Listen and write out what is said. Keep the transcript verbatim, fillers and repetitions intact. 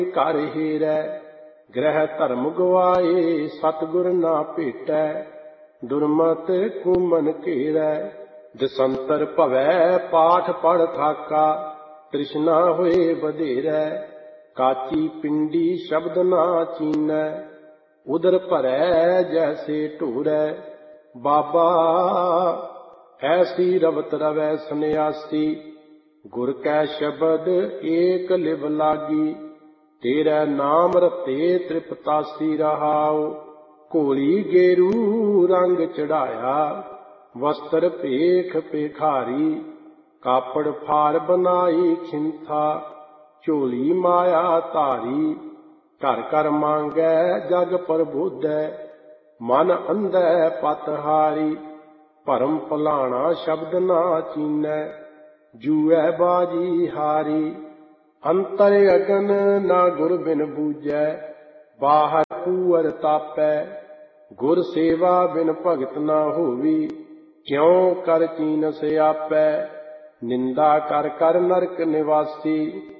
ਘਰ ਹੀਰੈ। ਗ੍ਰਹਿ ਧਰਮ ਗਵਾਏ ਸਤਿਗੁਰ ਨਾ ਭੇਟੈ। ਦੁਰਮਤਿ ਕੂਮਨ ਘੇਰੈ। ਦਸੰਤਰ ਭਵੈ ਪਾਠ ਪੜ੍ਹ ਥਾਕਾ। ਤ੍ਰਿਸ਼ਨਾ ਹੋਏ ਵਧੇਰੈ। ਕਾਚੀ ਪਿੰਡੀ ਸ਼ਬਦ ਨਾ ਚੀਨੈ। ਉਦਰ ਭਰੈ ਜੈਸੇ ਢੂਰੈ। ਬਾਬਾ ਐਸੀ ਰਵਤ ਰਵੈ ਸੰਨਿਆਸੀ। ਗੁਰ ਕੈ ਸ਼ਬਦ ਏਕ ਲਿਵ ਲਾਗੀ। ਤੇਰੇ ਨਾਮ ਰਤੇ ਤ੍ਰਿਪਤਾਸੀ ਰਹਾਉ। ਘੋਲੀ ਗੇਰੂ ਰੰਗ ਚੜਾਇਆ। ਵਸਤਰ ਭੇਖ ਭੇਖਾਰੀ। ਕਾਪੜ ਫਾਰ ਬਨਾਈ ਖਿੰਥਾ। ਝੋਲੀ ਮਾਇਆ ਧਾਰੀ। ਘਰ ਘਰ ਮੰਗੈ ਜਗ ਪ੍ਰਬੋਧੈ। ਮਨ ਅੰਧੈ ਪਤ ਹਾਰੀ। ਭਰਮ ਭੁਲਾਣਾ ਸ਼ਬਦ ਨਾ ਚੀਨੈ। ਜੂਐ ਬਾਜੀ ਹਾਰੀ। ਅੰਤਰ ਅਗਨ ਨਾ ਗੁਰ ਬਿਨ ਬੂਝੈ। ਬਾਹਰ ਕੂਅਰ ਤਾਪੈ। ਗੁਰ ਸੇਵਾ ਬਿਨ ਭਗਤ ਨਾ ਹੋਵੀ। ਕਿਉ ਕਰ ਚੀਨਸ ਆਪੈ। ਨਿੰਦਾ ਕਰ ਕਰ ਨਰਕ ਨਿਵਾਸੀ।